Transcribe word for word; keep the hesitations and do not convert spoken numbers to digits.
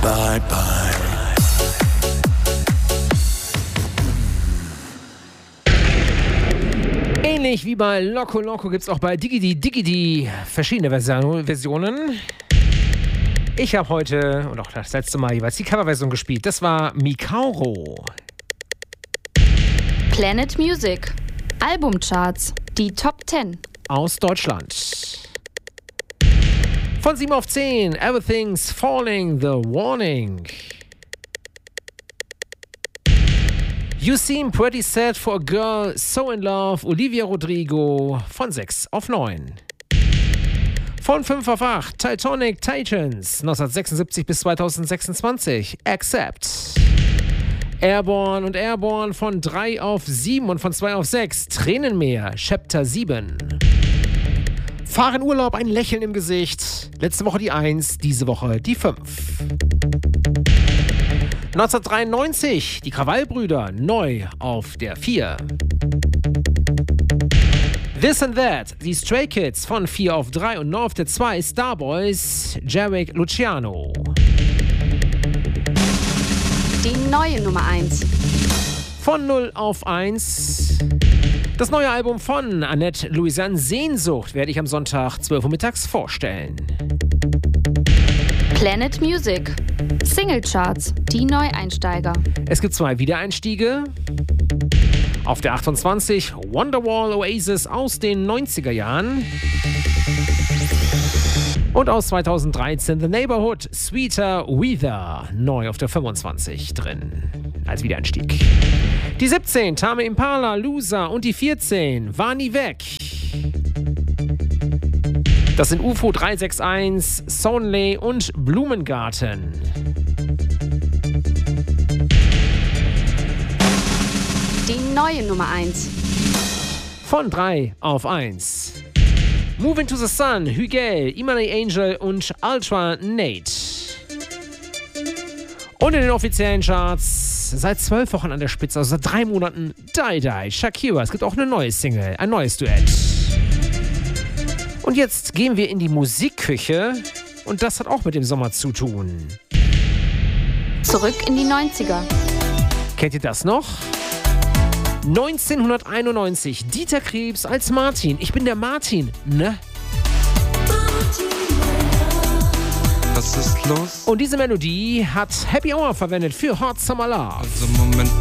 bye, bye. Ähnlich wie bei Loco Loco gibt es auch bei Digidi Digidi verschiedene Versionen. Ich habe heute und auch das letzte Mal jeweils die Coverversion gespielt. Das war Mikauro. Planet Music. Albumcharts. Die Top zehn. Aus Deutschland. Von sieben auf zehn. Everything's Falling, The Warning. You Seem Pretty Sad for a Girl, So in Love, Olivia Rodrigo. Von sechs auf neun. Von fünf auf acht, Titanic Titans, neunzehnhundertsechsundsiebzig bis zweitausendsechsundzwanzig, Accept. Airborne und Airborne von drei auf sieben und von zwei auf sechs, Tränenmeer, Chapter sieben. Fahren Urlaub, ein Lächeln im Gesicht, letzte Woche die eins, diese Woche die fünf. neunzehnhundertdreiundneunzig, die Krawallbrüder, neu auf der vier. This and That, die Stray Kids von vier auf drei und neu auf der zwei, Starboys, Jarek Luciano. Die neue Nummer eins. Von null auf eins. Das neue Album von Annette Louisanne, Sehnsucht, werde ich am Sonntag zwölf Uhr mittags vorstellen. Planet Music. Singlecharts, die Neueinsteiger. Es gibt zwei Wiedereinstiege. Auf der achtundzwanzig Wonderwall Oasis aus den neunziger Jahren. Und aus zweitausenddreizehn The Neighborhood Sweeter Weather, neu auf der fünfundzwanzig drin, als Wiedereinstieg. Die siebzehn Tame Impala, Loser und die vierzehn War nie weg. Das sind U F O drei sechs eins, Sonley und Blumengarten. Die neue Nummer eins. Von drei auf eins. Move into the Sun, Hügel, Imani Angel und Ultra Nate. Und in den offiziellen Charts seit zwölf Wochen an der Spitze, also seit drei Monaten, Die Die, Shakira. Es gibt auch eine neue Single, ein neues Duett. Und jetzt gehen wir in die Musikküche und das hat auch mit dem Sommer zu tun. Zurück in die neunziger. Kennt ihr das noch? neunzehnhunderteinundneunzig, Dieter Krebs als Martin. Ich bin der Martin, ne? Was ist los? Und diese Melodie hat Happy Hour verwendet für Hot Summer Love. Also Moment.